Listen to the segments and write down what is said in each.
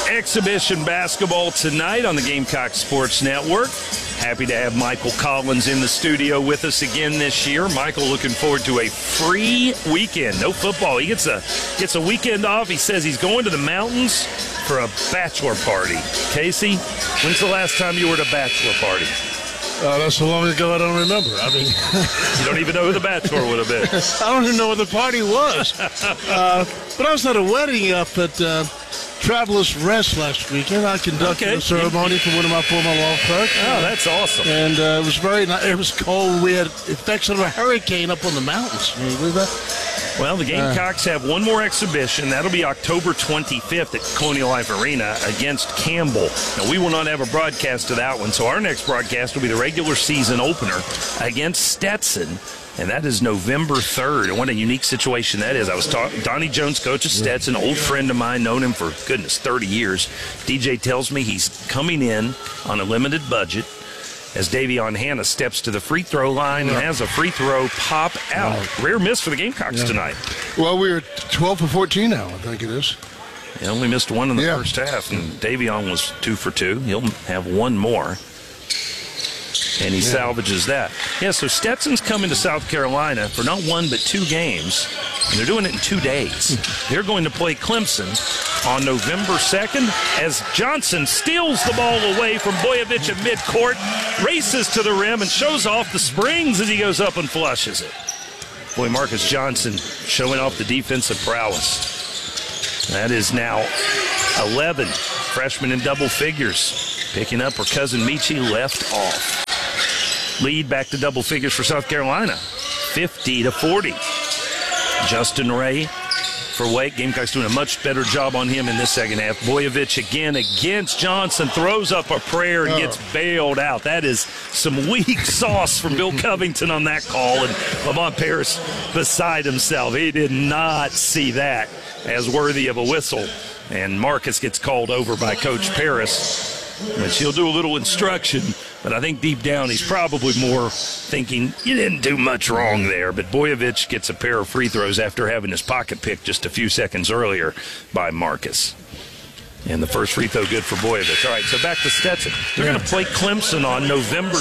exhibition basketball tonight on the Gamecock Sports Network. Happy to have Michael Collins in the studio with us again this year. Michael looking forward to a free weekend. No football. He gets a weekend off. He says he's going to the mountains for a bachelor party. Casey, when's the last time you were at a bachelor party? That's so long ago I don't remember. I mean, you don't even know who the bachelor would have been. I don't even know what the party was. But I was at a wedding up at Travelers Rest last weekend. I conducted a ceremony for one of my former law clerks. Oh, that's awesome. And it was very nice. It was cold. We had effects of a hurricane up on the mountains. Can you believe that? Well, the Gamecocks have one more exhibition. That'll be October 25th at Colonial Life Arena against Campbell. Now, we will not have a broadcast of that one, so our next broadcast will be the regular season opener against Stetson, and that is November 3rd. And what a unique situation that is. I was talking, Donnie Jones, coach of Stetson, old friend of mine, known him for, 30 years. DJ tells me he's coming in on a limited budget as Davion Hanna steps to the free throw line and has a free throw pop out. Rare miss for the Gamecocks tonight. Well, we're 12 for 14 now, I think it is. He only missed one in the first half, and Davion was 2 for 2. He'll have one more, and he salvages that. Yeah, so Stetson's coming to South Carolina for not one but 2 games, and they're doing it in 2 days. They're going to play Clemson on November 2nd as Johnson steals the ball away from Boyovich at midcourt, races to the rim, and shows off the springs as he goes up and flushes it. Boy, Marcus Johnson showing off the defensive prowess. That is now 11 freshmen in double figures, picking up where Cousin Michi left off. Lead back to double figures for South Carolina, 50-40. Justin Ray for Wake. Gamecocks doing a much better job on him in this second half. Boyovich again against Johnson, throws up a prayer and gets bailed out. That is some weak sauce from Bill Covington on that call, and Lamont Paris beside himself. He did not see that as worthy of a whistle, and Marcus gets called over by Coach Paris, which he'll do a little instruction, but I think deep down he's probably more thinking, you didn't do much wrong there. But Boyovich gets a pair of free throws after having his pocket picked just a few seconds earlier by Marcus. And the first free throw good for Boyovich. All right, so back to Stetson. They're going to play Clemson on November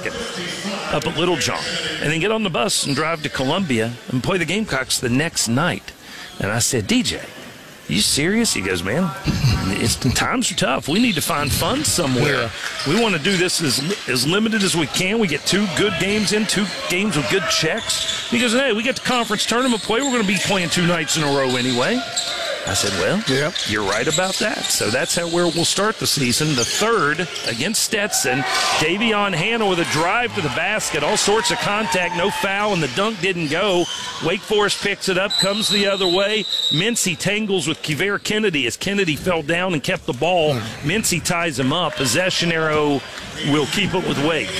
2nd up at Littlejohn, and then get on the bus and drive to Columbia and play the Gamecocks the next night. And I said, DJ, you serious? He goes, man, times are tough. We need to find fun somewhere. We want to do this as limited as we can. We get 2 good games in, 2 games with good checks. He goes, hey, we get the conference tournament play. We're going to be playing 2 nights in a row anyway. I said, well, you're right about that. So that's where we'll start the season. The 3rd against Stetson. Davion Hanna with a drive to the basket. All sorts of contact, no foul, and the dunk didn't go. Wake Forest picks it up, comes the other way. Mincy tangles with Kivare Kennedy as Kennedy fell down and kept the ball. Mincy ties him up. Possession arrow will keep it with Wake.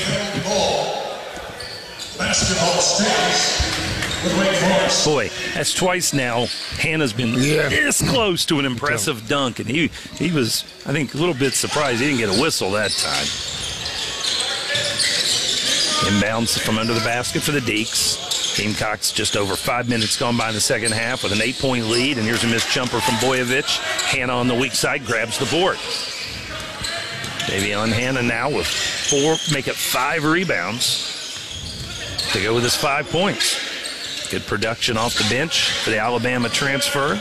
Basketball stays. Boy, that's twice now Hannah's been this close to an impressive dunk, and he was, I think, a little bit surprised he didn't get a whistle that time. Inbounds from under the basket for the Deeks. Gamecocks just over 5 minutes gone by in the second half with an 8-point lead, and here's a missed jumper from Boyovich. Hanna on the weak side grabs the board. Davion Hanna now with 4, make it 5 rebounds to go with his 5 points. Good production off the bench for the Alabama transfer.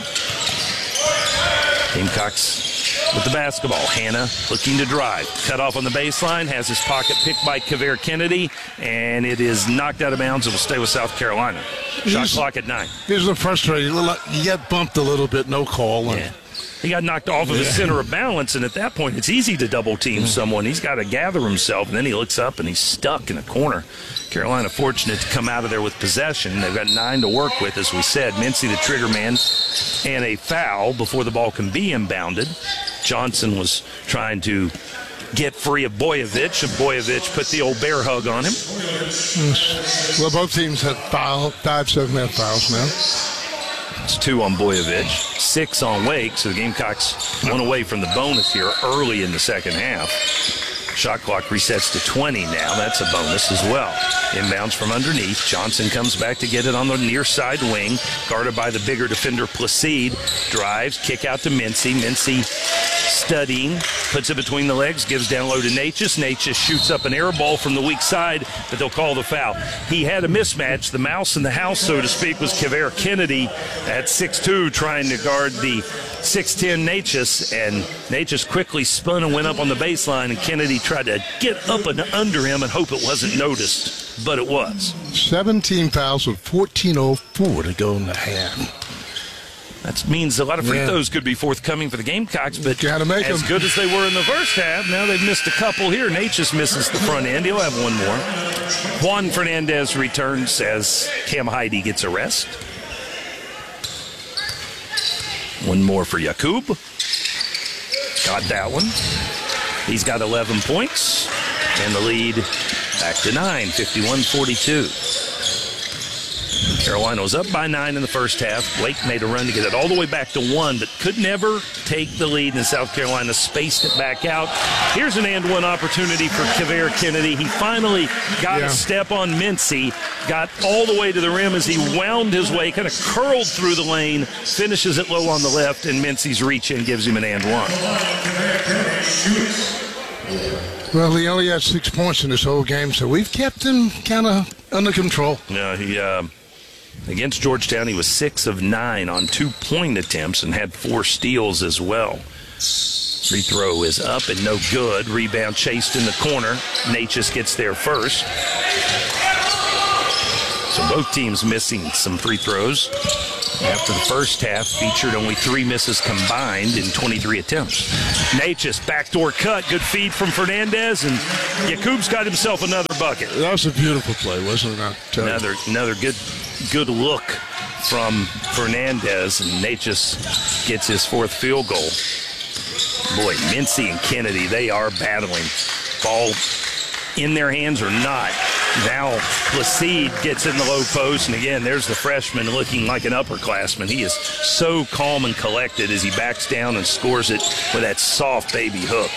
Gamecocks with the basketball. Hanna looking to drive. Cut off on the baseline. Has his pocket picked by Kivare Kennedy. And it is knocked out of bounds. It will stay with South Carolina. Shot clock at 9. Here's the frustrating. You get bumped a little bit. No call. He got knocked off of his center of balance, and at that point, it's easy to double-team someone. He's got to gather himself, and then he looks up, and he's stuck in a corner. Carolina fortunate to come out of there with possession. They've got 9 to work with, as we said. Mincy, the trigger man, and a foul before the ball can be inbounded. Johnson was trying to get free of Boyovich, and Boyovich put the old bear hug on him. Well, both teams have 5 second-half fouls now. It's 2 on Boyovich, 6 on Wake, so the Gamecocks went away from the bonus here early in the second half. Shot clock resets to 20 now. That's a bonus as well. Inbounds from underneath. Johnson comes back to get it on the near side wing, guarded by the bigger defender Placide. Drives, kick out to Mincy. Mincy studying, puts it between the legs, gives down low to Natchez. Natchez shoots up an air ball from the weak side, but they'll call the foul. He had a mismatch. The mouse in the house, so to speak, was Kavere Kennedy at 6'2", trying to guard the 6'10" Natchez, and Natchez quickly spun and went up on the baseline, and Kennedy tried to get up and under him and hope it wasn't noticed, but it was. 17 fouls with 14:04 to go in the half. That means a lot of free throws could be forthcoming for the Gamecocks, but gotta make as them. good as they were in the first half, now they've missed a couple here. Natchez misses the front end. He'll have one more. Juan Fernandez returns as Cam Heide gets a rest. One more for Yakub. Got that one. He's got 11 points, and the lead back to 9, 51-42. Carolina was up by 9 in the first half. Blake made a run to get it all the way back to 1, but could never take the lead, and South Carolina spaced it back out. Here's an and one opportunity for Kavere Kennedy. He finally got a step on Mincy, got all the way to the rim as he wound his way, kind of curled through the lane, finishes it low on the left, and Mincy's reach in gives him an and one. Well, he only had 6 points in this whole game, so we've kept him kind of under control. Yeah, he against Georgetown, he was 6 of 9 on 2-point attempts and had 4 steals as well. Free throw is up and no good. Rebound chased in the corner. Natchez gets there first. So both teams missing some free throws. After the first half, featured only 3 misses combined in 23 attempts. Natchez, backdoor cut, good feed from Fernandez, and Yakub's got himself another bucket. That was a beautiful play, wasn't it? Another good look from Fernandez, and Natchez gets his 4th field goal. Boy, Mincy and Kennedy, they are battling. Ball in their hands or not. Now Placide gets in the low post, and again, there's the freshman looking like an upperclassman. He is so calm and collected as he backs down and scores it with that soft baby hook.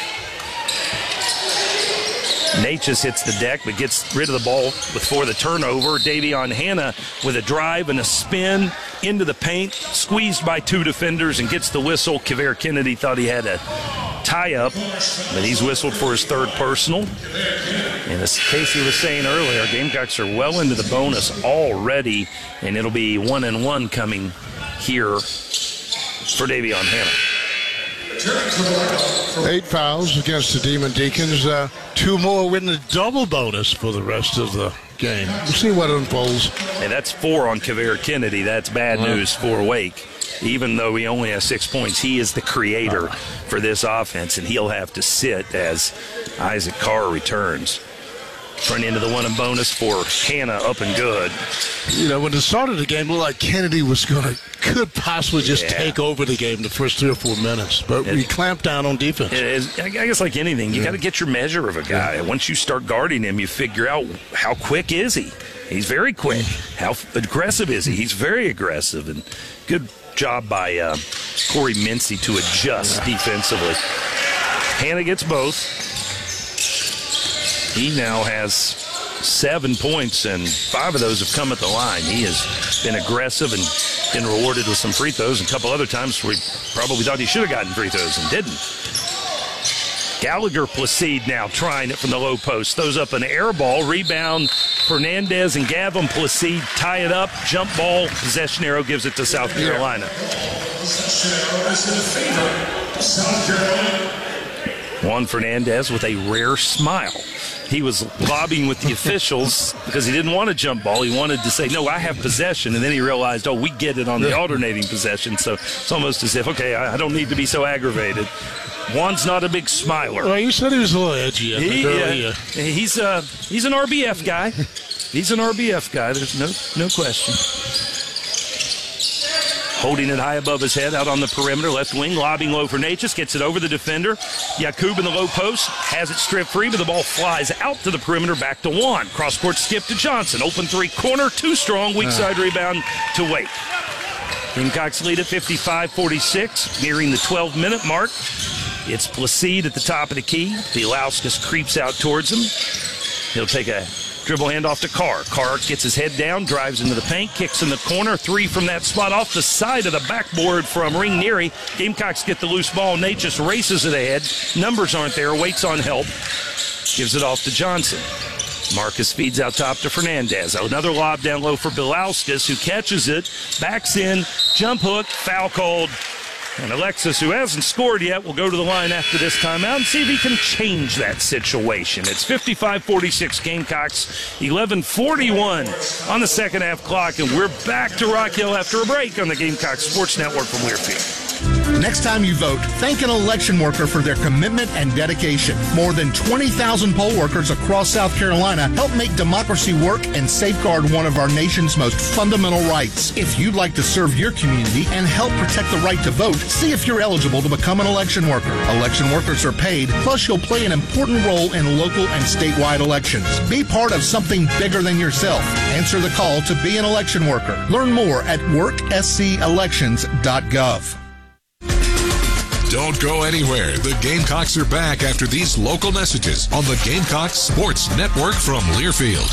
Natchez hits the deck but gets rid of the ball before the turnover. Davion Hanna with a drive and a spin into the paint, squeezed by 2 defenders and gets the whistle. Kavere Kennedy thought he had a tie-up, but he's whistled for his 3rd personal. And as Casey was saying earlier, Gamecocks are well into the bonus already, and it'll be 1-1 coming here for Davion Hanna. 8 fouls against the Demon Deacons. 2 more with a double bonus for the rest of the game. We'll see what unfolds. And that's 4 on Kavere Kennedy. That's bad news for Wake. Even though he only has 6 points, he is the creator for this offense, and he'll have to sit as Isaac Carr returns. Front end of the 1 bonus for Hanna, up and good. You know, when it started the game, it looked like Kennedy could possibly just take over the game the first 3 or 4 minutes. But we clamped down on defense. I guess like anything, you got to get your measure of a guy. Once you start guarding him, you figure out how quick is he. He's very quick. How aggressive is he? He's very aggressive. And good job by Corey Mincy to adjust defensively. Hanna gets both. He now has 7 points, and 5 of those have come at the line. He has been aggressive and been rewarded with some free throws. A couple other times we probably thought he should have gotten free throws and didn't. Gallagher Placide now trying it from the low post. Throws up an air ball. Rebound. Fernandez and Gavin Placide tie it up. Jump ball. Possession arrow gives it to South Carolina. Juan Fernandez with a rare smile. He was lobbying with the officials because he didn't want a jump ball. He wanted to say, no, I have possession. And then he realized, we get it on the alternating possession. So it's almost as if, okay, I don't need to be so aggravated. Juan's not a big smiler. Well, you said he was a little edgy. He's an RBF guy. He's an RBF guy. There's no question. Holding it high above his head out on the perimeter. Left wing, lobbing low for Natchez. Gets it over the defender. Yakub in the low post. Has it stripped free, but the ball flies out to the perimeter. Back to Juan. Cross-court skip to Johnson. Open 3 corner. Too strong. Weak side rebound to Wake. Gamecocks lead at 55-46. Nearing the 12-minute mark. It's Placide at the top of the key. Bielauskas creeps out towards him. He'll take a Dribble handoff to Carr. Carr gets his head down, drives into the paint, kicks in the corner. 3 from that spot off the side of the backboard from Ring-Neary. Gamecocks get the loose ball. Nate just races it ahead. Numbers aren't there. Waits on help. Gives it off to Johnson. Marcus feeds out top to Fernandez. Another lob down low for Bilauskas, who catches it, backs in, jump hook, foul called. And Alexis, who hasn't scored yet, will go to the line after this timeout and see if he can change that situation. It's 55-46 Gamecocks, 11:41 on the second half clock, and we're back to Rock Hill after a break on the Gamecock Sports Network from Learfield. Next time you vote, thank an election worker for their commitment and dedication. More than 20,000 poll workers across South Carolina help make democracy work and safeguard one of our nation's most fundamental rights. If you'd like to serve your community and help protect the right to vote, see if you're eligible to become an election worker. Election workers are paid, plus you'll play an important role in local and statewide elections. Be part of something bigger than yourself. Answer the call to be an election worker. Learn more at workscelections.gov. Don't go anywhere. The Gamecocks are back after these local messages on the Gamecock Sports Network from Learfield.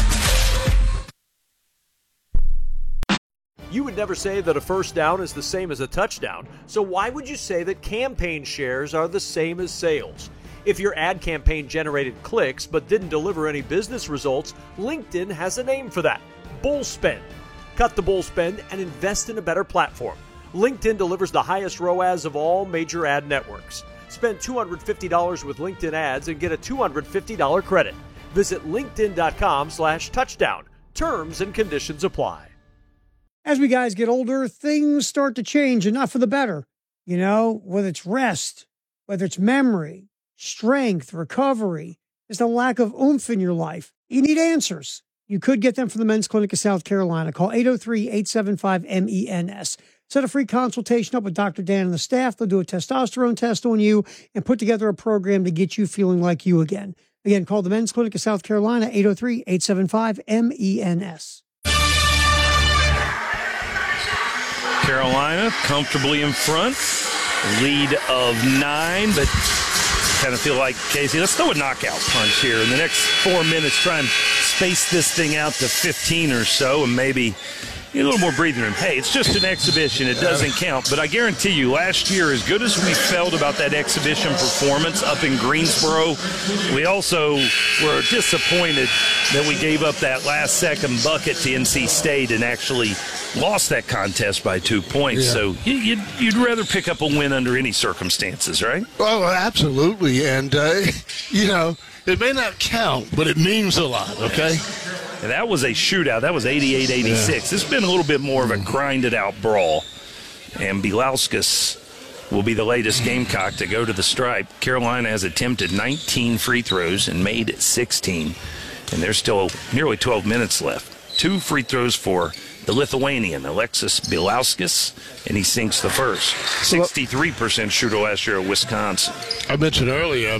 You would never say that a first down is the same as a touchdown, so why would you say that campaign shares are the same as sales? If your ad campaign generated clicks but didn't deliver any business results, LinkedIn has a name for that: bull spend. Cut the bull spend and invest in a better platform. LinkedIn delivers the highest ROAS of all major ad networks. Spend $250 with LinkedIn ads and get a $250 credit. Visit linkedin.com/touchdown. Terms and conditions apply. As we guys get older, things start to change, and not for the better. You know, whether it's rest, whether it's memory, strength, recovery, there's a lack of oomph in your life. You need answers. You could get them from the Men's Clinic of South Carolina. Call 803-875-MENS. Set a free consultation up with Dr. Dan and the staff. They'll do a testosterone test on you and put together a program to get you feeling like you again. Again, call the Men's Clinic of South Carolina, 803-875-MENS. Carolina comfortably in front, lead of 9, but kind of feel like, Casey, let's throw a knockout punch here in the next 4 minutes, try and space this thing out to 15 or so, and maybe get a little more breathing room. Hey, it's just an exhibition. It doesn't count. But I guarantee you, last year, as good as we felt about that exhibition performance up in Greensboro, we also were disappointed that we gave up that last-second bucket to NC State and actually lost that contest by 2 points. Yeah. So you'd rather pick up a win under any circumstances, right? Oh, absolutely. And, you know, it may not count, but it means a lot, okay? And that was a shootout. That was 88-86. Yeah. It's been a little bit more of a grinded-out brawl. And Bilauskas will be the latest Gamecock to go to the stripe. Carolina has attempted 19 free throws and made 16. And there's still nearly 12 minutes left. 2 free throws for the Lithuanian, Alexis Bilauskas, and he sinks the first. 63% shooter last year at Wisconsin. I mentioned earlier,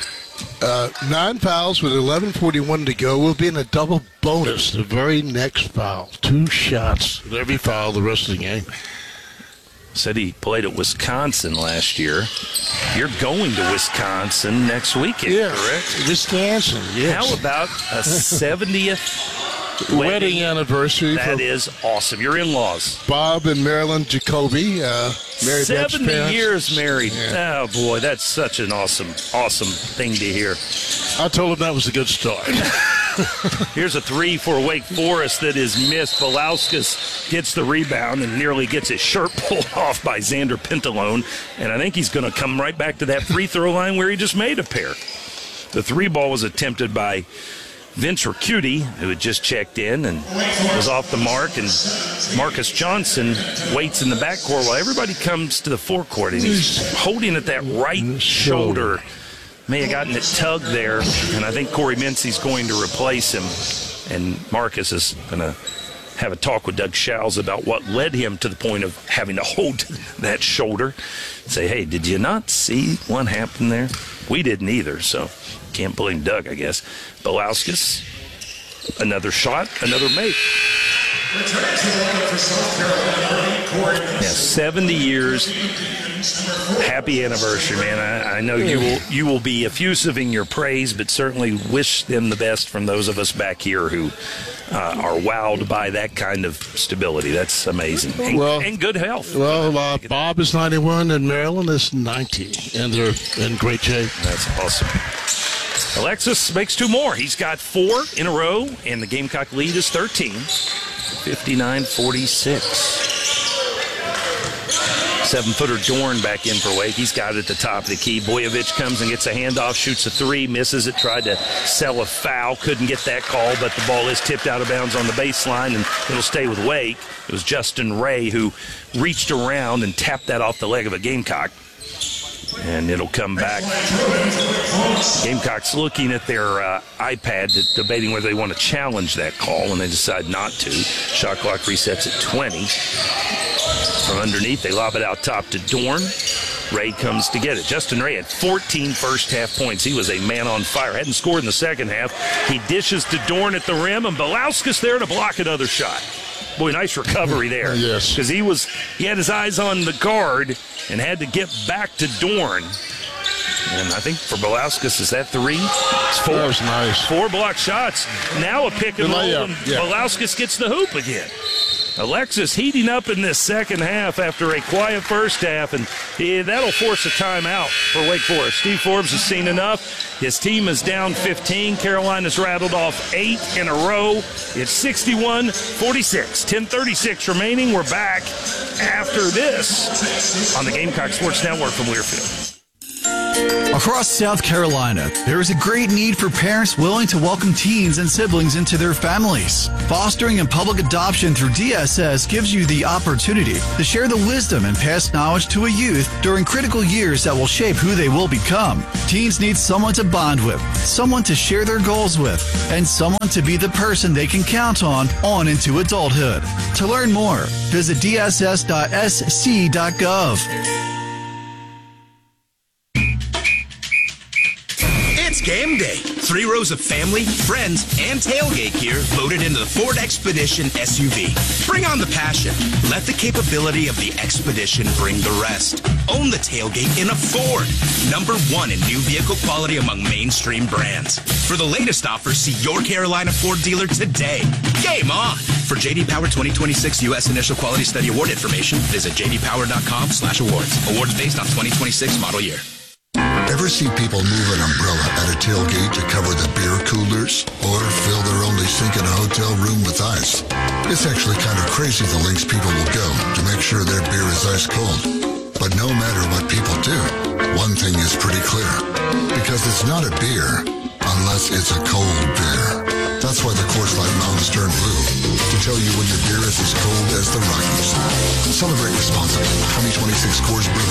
9 fouls with 11:41 to go. We'll be in a double bonus the very next foul. 2 shots with every foul the rest of the game. Said he played at Wisconsin last year. You're going to Wisconsin next weekend, correct? Wisconsin, yes. How about a 70th wedding anniversary? That is awesome. Your in-laws. Bob and Marilyn Jacoby. Married 70 years married. Yeah. Oh, boy, that's such an awesome thing to hear. I told him that was a good start. Here's a 3 for Wake Forest that is missed. Bilauskas gets the rebound and nearly gets his shirt pulled off by Xander Pentalone. And I think he's going to come right back to that free throw line where he just made a pair. The 3 ball was attempted by Vince Ricciuti, who had just checked in and was off the mark, and Marcus Johnson waits in the backcourt while everybody comes to the forecourt, and he's holding at that right shoulder. May have gotten it tugged there, and I think Corey Mincy's going to replace him, and Marcus is going to have a talk with Doug Schals about what led him to the point of having to hold that shoulder. Say, hey, did you not see what happened there? We didn't either, so can't blame Doug, I guess. Bilauskas, another shot, another make. Yeah, 70 years. Happy anniversary, man. I know you will be effusive in your praise, but certainly wish them the best from those of us back here who are wowed by that kind of stability. That's amazing. And good health. Well, Bob is 91 and Marilyn is 90, and they're in great shape. That's awesome. Alexis makes 2 more. He's got 4 in a row, and the Gamecock lead is 13, 59-46. 7-footer Dorn back in for Wake. He's got it at the top of the key. Boyovich comes and gets a handoff, shoots a 3, misses it, tried to sell a foul, couldn't get that call, but the ball is tipped out of bounds on the baseline, and it'll stay with Wake. It was Justin Ray who reached around and tapped that off the leg of a Gamecock. And it'll come back. Gamecocks looking at their iPad, debating whether they want to challenge that call, and they decide not to. Shot clock resets at 20. From underneath, they lob it out top to Dorn. Ray comes to get it. Justin Ray had 14 first-half points. He was a man on fire. Hadn't scored in the second half. He dishes to Dorn at the rim, and Belauskas there to block another shot. Boy, nice recovery there. Yes. Because he had his eyes on the guard and had to get back to Dorn. And I think for Belauskas, is that 3? It's 4. That was nice. 4 block shots. Now a pick and roll, and Belauskas gets the hoop again. Alexis heating up in this second half after a quiet first half, and that'll force a timeout for Wake Forest. Steve Forbes has seen enough. His team is down 15. Carolina's rattled off 8 in a row. It's 61-46. 10:36 remaining. We're back after this on the Gamecock Sports Network from Learfield. Across South Carolina, there is a great need for parents willing to welcome teens and siblings into their families. Fostering and public adoption through DSS gives you the opportunity to share the wisdom and pass knowledge to a youth during critical years that will shape who they will become. Teens need someone to bond with, someone to share their goals with, and someone to be the person they can count on into adulthood. To learn more, visit dss.sc.gov. It's game day. 3 rows of family, friends, and tailgate gear loaded into the Ford Expedition SUV. Bring on the passion. Let the capability of the Expedition bring the rest. Own the tailgate in a Ford. #1 in new vehicle quality among mainstream brands. For the latest offers, see your Carolina Ford dealer today. Game on! For J.D. Power 2026 U.S. Initial Quality Study Award information, visit jdpower.com/awards. Awards based on 2026 model year. Ever see people move an umbrella at a tailgate to cover the beer coolers? Or fill their only sink in a hotel room with ice? It's actually kind of crazy the lengths people will go to make sure their beer is ice cold. But no matter what people do, one thing is pretty clear. Because it's not a beer unless it's a cold beer. That's why the Coors Light Mountain Stern Blue, to tell you when your beer is as cold as the Rockies. Celebrate responsibly. 2026 Coors Brewing